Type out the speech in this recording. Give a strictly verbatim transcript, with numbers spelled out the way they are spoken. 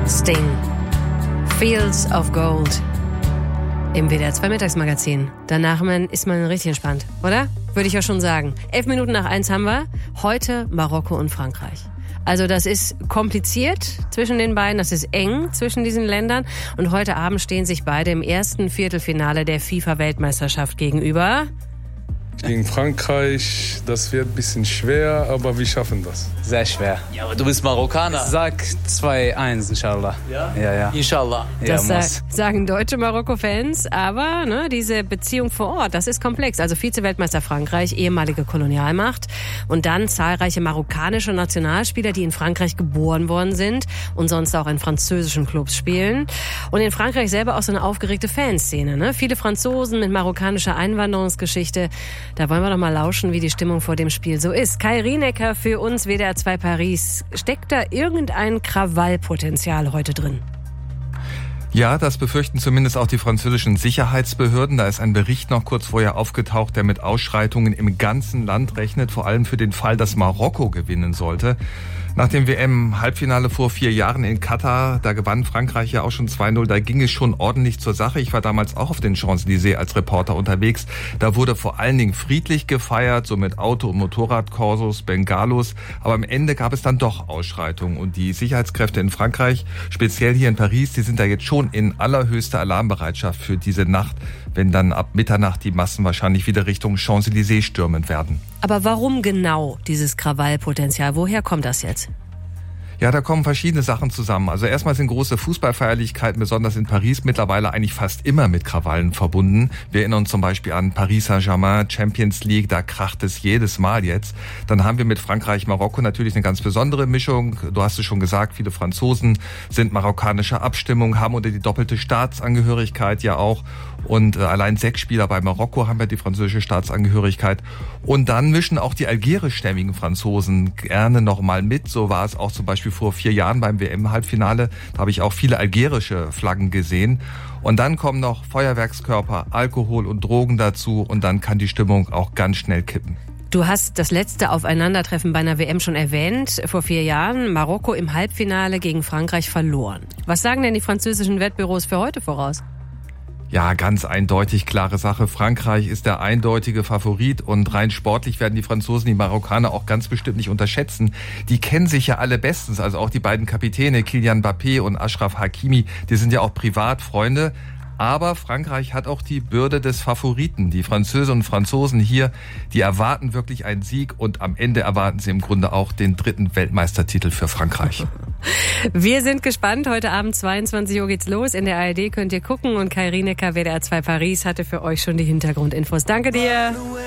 Sting. Fields of Gold. Im W D R zwei Mittagsmagazin. Danach ist man richtig entspannt, oder? Würde ich ja schon sagen. Elf Minuten nach eins haben wir. Heute Marokko und Frankreich. Also das ist kompliziert zwischen den beiden, das ist eng zwischen diesen Ländern. Und heute Abend stehen sich beide im ersten Viertelfinale der FIFA-Weltmeisterschaft gegenüber. Gegen Frankreich, das wird ein bisschen schwer, aber wir schaffen das. Sehr schwer. Ja, aber du bist Marokkaner. Sag zwei eins, inshallah. Ja? Ja, ja. Inshallah. Das ja, sa- sagen deutsche Marokko-Fans, aber ne, diese Beziehung vor Ort, das ist komplex. Also Vize-Weltmeister Frankreich, ehemalige Kolonialmacht und dann zahlreiche marokkanische Nationalspieler, die in Frankreich geboren worden sind und sonst auch in französischen Clubs spielen. Und in Frankreich selber auch so eine aufgeregte Fanszene. Ne? Viele Franzosen mit marokkanischer Einwanderungsgeschichte. Da wollen wir doch mal lauschen, wie die Stimmung vor dem Spiel so ist. Kai Rienecker für uns, W D R zwei Paris. Steckt da irgendein Krawallpotenzial heute drin? Ja, das befürchten zumindest auch die französischen Sicherheitsbehörden. Da ist ein Bericht noch kurz vorher aufgetaucht, der mit Ausschreitungen im ganzen Land rechnet, vor allem für den Fall, dass Marokko gewinnen sollte. Nach dem W M-Halbfinale vor vier Jahren in Katar, da gewann Frankreich ja auch schon zwei null, da ging es schon ordentlich zur Sache. Ich war damals auch auf den Champs-Élysées als Reporter unterwegs. Da wurde vor allen Dingen friedlich gefeiert, so mit Auto- und Motorradkorsos, Bengalos. Aber am Ende gab es dann doch Ausschreitungen. Und die Sicherheitskräfte in Frankreich, speziell hier in Paris, die sind da jetzt schon in allerhöchster Alarmbereitschaft für diese Nacht, wenn dann ab Mitternacht die Massen wahrscheinlich wieder Richtung Champs-Élysées stürmen werden. Aber warum genau dieses Krawallpotenzial? Woher kommt das jetzt? Ja, da kommen verschiedene Sachen zusammen. Also erstmal sind große Fußballfeierlichkeiten, besonders in Paris, mittlerweile eigentlich fast immer mit Krawallen verbunden. Wir erinnern uns zum Beispiel an Paris Saint-Germain, Champions League, da kracht es jedes Mal jetzt. Dann haben wir mit Frankreich, Marokko natürlich eine ganz besondere Mischung. Du hast es schon gesagt, viele Franzosen sind marokkanischer Abstimmung, haben unter die doppelte Staatsangehörigkeit ja auch. Und äh, allein sechs Spieler bei Marokko haben ja die französische Staatsangehörigkeit. Und dann mischen auch die algerischstämmigen Franzosen gerne nochmal mit. So war es auch zum Beispiel vor vier Jahren beim W M-Halbfinale. Da habe ich auch viele algerische Flaggen gesehen. Und dann kommen noch Feuerwerkskörper, Alkohol und Drogen dazu. Und dann kann die Stimmung auch ganz schnell kippen. Du hast das letzte Aufeinandertreffen bei einer W M schon erwähnt. Vor vier Jahren Marokko im Halbfinale gegen Frankreich verloren. Was sagen denn die französischen Wettbüros für heute voraus? Ja, ganz eindeutig, klare Sache. Frankreich ist der eindeutige Favorit und rein sportlich werden die Franzosen die Marokkaner auch ganz bestimmt nicht unterschätzen. Die kennen sich ja alle bestens, also auch die beiden Kapitäne, Kylian Mbappé und Achraf Hakimi, die sind ja auch Privatfreunde. Aber Frankreich hat auch die Bürde des Favoriten. Die Französinnen und Franzosen hier, die erwarten wirklich einen Sieg und am Ende erwarten sie im Grunde auch den dritten Weltmeistertitel für Frankreich. Wir sind gespannt. Heute Abend zweiundzwanzig Uhr geht's los. In der A R D könnt ihr gucken und Kai Rienecker, W D R zwei Paris, hatte für euch schon die Hintergrundinfos. Danke dir.